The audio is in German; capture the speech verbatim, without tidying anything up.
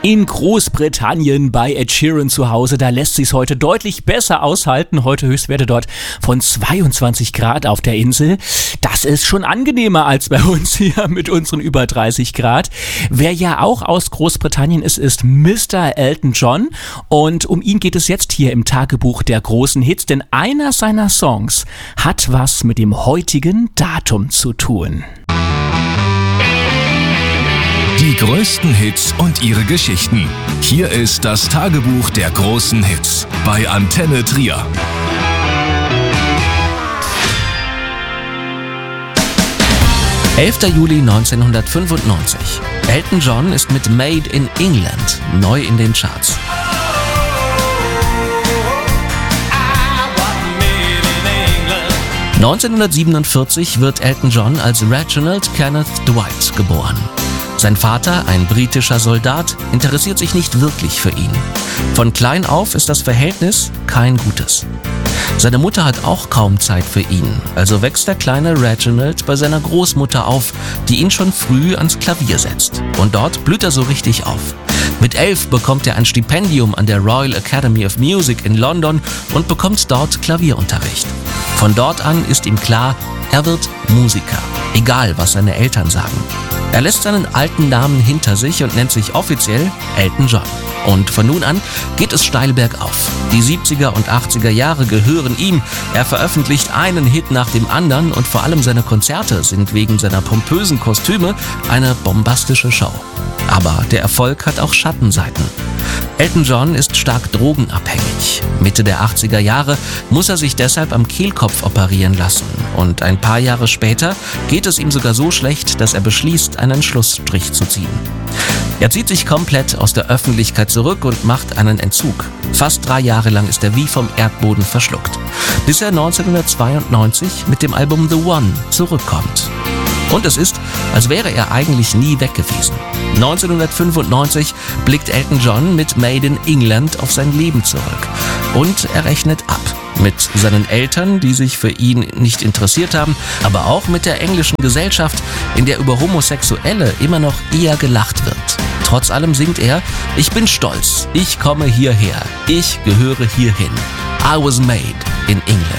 In Großbritannien bei Ed Sheeran zu Hause, da lässt sich's heute deutlich besser aushalten. Heute Höchstwerte dort von zweiundzwanzig Grad auf der Insel. Das ist schon angenehmer als bei uns hier mit unseren über dreißig Grad. Wer ja auch aus Großbritannien ist, ist Mister Elton John. Und um ihn geht es jetzt hier im Tagebuch der großen Hits, denn einer seiner Songs hat was mit dem heutigen Datum zu tun. Die größten Hits und ihre Geschichten. Hier ist das Tagebuch der großen Hits bei Antenne Trier. elfter Juli neunzehnhundertfünfundneunzig. Elton John ist mit Made in England neu in den Charts. neunzehnhundertsiebenundvierzig wird Elton John als Reginald Kenneth Dwight geboren. Sein Vater, ein britischer Soldat, interessiert sich nicht wirklich für ihn. Von klein auf ist das Verhältnis kein gutes. Seine Mutter hat auch kaum Zeit für ihn, also wächst der kleine Reginald bei seiner Großmutter auf, die ihn schon früh ans Klavier setzt. Und dort blüht er so richtig auf. Mit elf bekommt er ein Stipendium an der Royal Academy of Music in London und bekommt dort Klavierunterricht. Von dort an ist ihm klar, er wird Musiker, egal was seine Eltern sagen. Er lässt seinen alten Namen hinter sich und nennt sich offiziell Elton John. Und von nun an geht es steil bergauf. Die siebziger und achtziger Jahre gehören ihm. Er veröffentlicht einen Hit nach dem anderen und vor allem seine Konzerte sind wegen seiner pompösen Kostüme eine bombastische Show. Aber der Erfolg hat auch Schattenseiten. Elton John ist stark drogenabhängig. Mitte der achtziger Jahre muss er sich deshalb am Kehlkopf operieren lassen. Und ein paar Jahre später geht es ihm sogar so schlecht, dass er beschließt, einen Schlussstrich zu ziehen. Er zieht sich komplett aus der Öffentlichkeit zurück und macht einen Entzug. Fast drei Jahre lang ist er wie vom Erdboden verschluckt. Bis er neunzehnhundertzweiundneunzig mit dem Album The One zurückkommt. Und es ist, als wäre er eigentlich nie weg gewesen. neunzehnhundertfünfundneunzig blickt Elton John mit Made in England auf sein Leben zurück. Und er rechnet ab. Mit seinen Eltern, die sich für ihn nicht interessiert haben, aber auch mit der englischen Gesellschaft, in der über Homosexuelle immer noch eher gelacht wird. Trotz allem singt er: Ich bin stolz, ich komme hierher, ich gehöre hierhin. I was made in England.